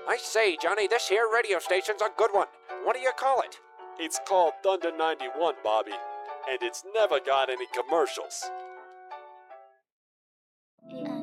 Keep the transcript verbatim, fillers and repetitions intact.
I say, Johnny, this here radio station's a good one. What do you call it? It's called Thunder ninety-one, Bobby, and it's never got any commercials. Uh.